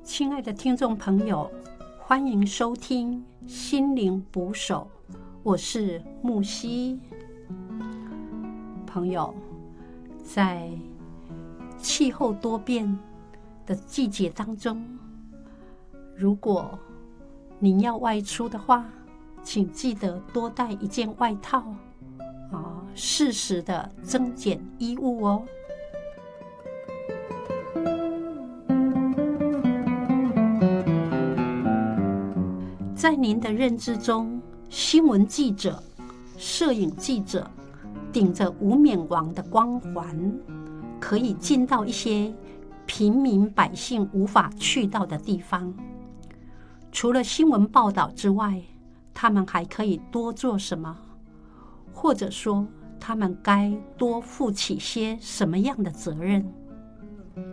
亲爱的听众朋友，欢迎收听心灵捕手，我是木西。朋友，在气候多变的季节当中，如果您要外出的话，请记得多带一件外套，适时的增减衣物哦。在您的认知中，新闻记者、摄影记者顶着无冕王的光环，可以进到一些平民百姓无法去到的地方。除了新闻报道之外，他们还可以多做什么？或者说，他们该多负起些什么样的责任？